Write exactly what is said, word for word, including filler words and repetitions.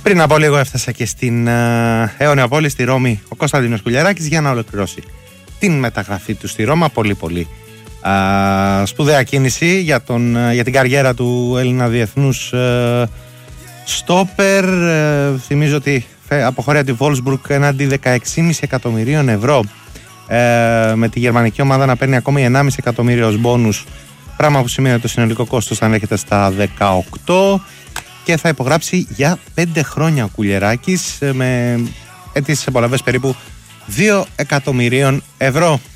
Πριν από λίγο έφτασα και στην uh, αιώνια πόλη, στη Ρώμη, ο Κωνσταντίνος Κουλιαράκης για να ολοκληρώσει την μεταγραφή του στη Ρώμα. Πολύ πολύ uh, σπουδαία κίνηση για, τον, uh, για την καριέρα του Έλληνα διεθνούς uh, στόπερ. Uh, θυμίζω ότι αποχωρεί από τη Wolfsburg έναντι δεκαέξι κόμμα πέντε εκατομμυρίων ευρώ, uh, με τη γερμανική ομάδα να παίρνει ακόμη ενάμιση εκατομμύριο ως μπόνους, πράγμα που σημαίνει ότι το συνολικό κόστος ανέρχεται στα δεκαοκτώ και θα υπογράψει για πέντε χρόνια ο Κουλιεράκης με αιτήσεις απολαβές περίπου δύο εκατομμυρίων ευρώ.